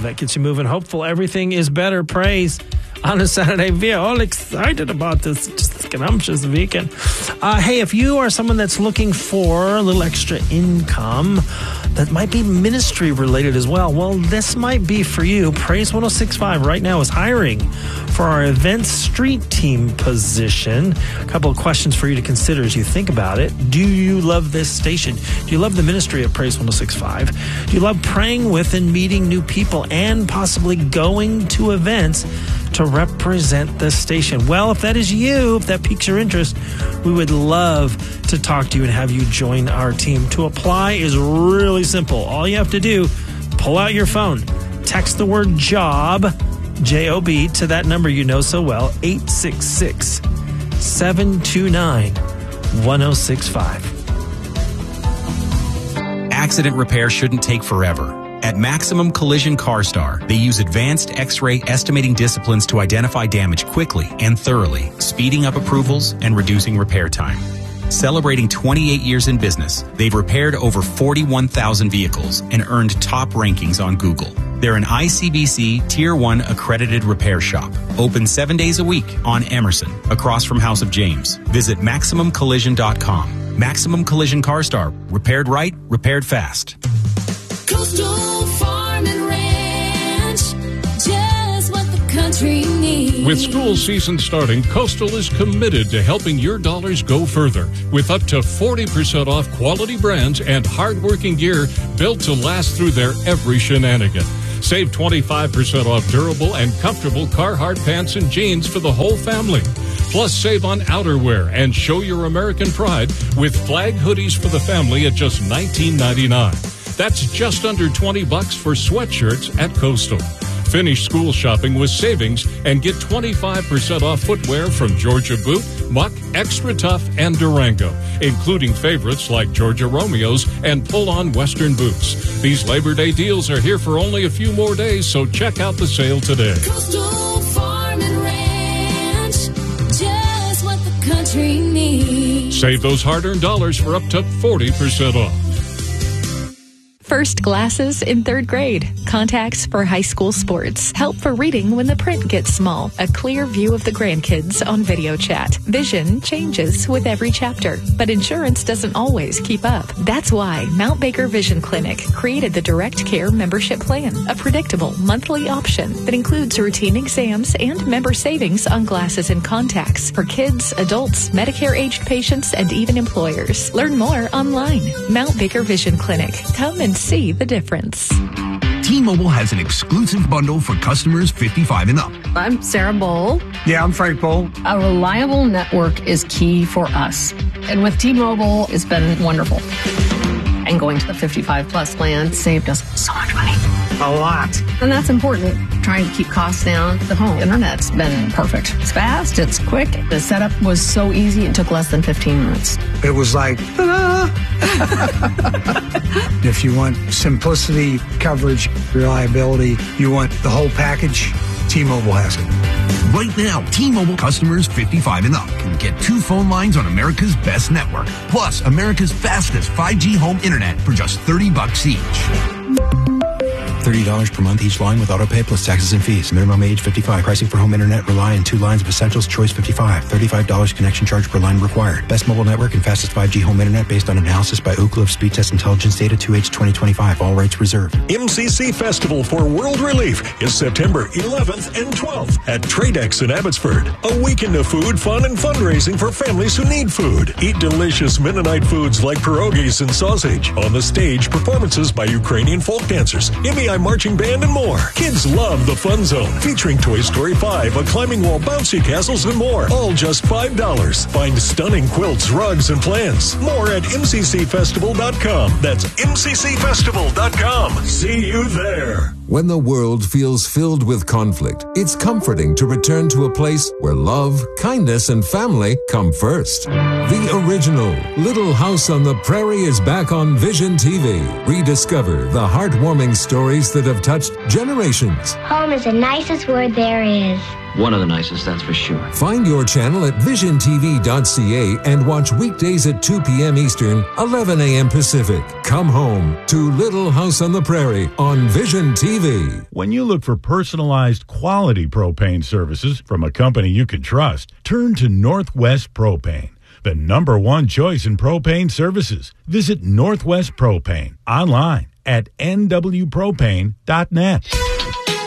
that gets you moving. Hopeful everything is better. Praise on a Saturday. We are all excited about this scrumptious weekend. Hey, if you are someone that's looking for a little extra income that might be ministry related as well, this might be for you. Praise 106.5 right now is hiring for our events street team position. A couple of questions for you to consider as you think about it. Do you love this station? Do you love the ministry of Praise 106.5? Do you love praying with and meeting new people and possibly going to events to represent the station? Well, if that is you, if that piques your interest, we would love to talk to you and have you join our team. To apply is really simple. All you have to do, pull out your phone, text the word job, J-O-B, to that number you know so well, 866-729-1065. Accident repair shouldn't take forever. At Maximum Collision CarStar, they use advanced X-ray estimating disciplines to identify damage quickly and thoroughly, speeding up approvals and reducing repair time. Celebrating 28 years in business, they've repaired over 41,000 vehicles and earned top rankings on Google. They're an ICBC Tier 1 accredited repair shop. Open 7 days a week on Emerson, across from House of James. Visit MaximumCollision.com. Maximum Collision CarStar. Repaired right, repaired fast. Coastal Farm and Ranch, just what the country needs. With school season starting, Coastal is committed to helping your dollars go further with up to 40% off quality brands and hard-working gear built to last through their every shenanigan. Save 25% off durable and comfortable Carhartt pants and jeans for the whole family. Plus, save on outerwear and show your American pride with flag hoodies for the family at just $19.99. That's just under $20 for sweatshirts at Coastal. Finish school shopping with savings and get 25% off footwear from Georgia Boot, Muck, Extra Tough, and Durango, including favorites like Georgia Romeos and pull-on Western boots. These Labor Day deals are here for only a few more days, so check out the sale today. Coastal Farm and Ranch, just what the country needs. Save those hard-earned dollars for up to 40% off. First glasses in 3rd grade. Contacts for high school sports. Help for reading when the print gets small. A clear view of the grandkids on video chat. Vision changes with every chapter, but insurance doesn't always keep up. That's why Mount Baker Vision Clinic created the Direct Care Membership Plan, a predictable monthly option that includes routine exams and member savings on glasses and contacts for kids, adults, Medicare-aged patients, and even employers. Learn more online. Mount Baker Vision Clinic. Come and see the difference. T-Mobile has an exclusive bundle for customers 55 and up. I'm Sarah Bowl. Yeah, I'm Frank Bowl. A reliable network is key for us. And with T-Mobile, it's been wonderful. And going to the 55 plus plan saved us so much money. A lot. And that's important. Trying to keep costs down. The home internet's been perfect. It's fast, it's quick. The setup was so easy, it took less than 15 minutes. It was like, ta-da! If you want simplicity, coverage, reliability, you want the whole package, T-Mobile has it. Right now, T-Mobile customers 55 and up can get 2 phone lines on America's best network, plus America's fastest 5G home internet for just $30 each. $30 per month each line with autopay plus taxes and fees. Minimum age 55. Pricing for home internet rely on 2 lines of essentials. Choice 55. $35 connection charge per line required. Best mobile network and fastest 5G home internet based on analysis by Ookla of Speed Test Intelligence data 2H 2025. All rights reserved. MCC Festival for World Relief is September 11th and 12th at Tradex in Abbotsford. A weekend of food, fun, and fundraising for families who need food. Eat delicious Mennonite foods like pierogies and sausage. On the stage, performances by Ukrainian folk dancers, MEI marching band, and more. Kids love the Fun Zone, featuring Toy Story 5, a climbing wall, bouncy castles, and more. All just $5. Find stunning quilts, rugs, and plants. More at mccfestival.com. That's mccfestival.com. See you there. When the world feels filled with conflict, it's comforting to return to a place where love, kindness, and family come first. The original Little House on the Prairie is back on Vision TV. Rediscover the heartwarming stories that have touched generations. Home is the nicest word there is. One of the nicest, that's for sure. Find your channel at visiontv.ca and watch weekdays at 2 p.m. Eastern, 11 a.m. Pacific. Come home to Little House on the Prairie on Vision TV. TV. When you look for personalized quality propane services from a company you can trust, turn to Northwest Propane, the #1 choice in propane services. Visit Northwest Propane online at nwpropane.net.